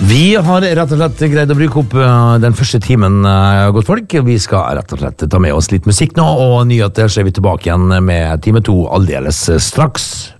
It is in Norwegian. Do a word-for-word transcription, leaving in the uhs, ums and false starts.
Vi har rett og slett greid å bruke opp den første timen, godt folk. Vi skal rett og slett ta med oss litt musikk nå, og nyheter ser vi tilbake igjen med time to aldeles straks.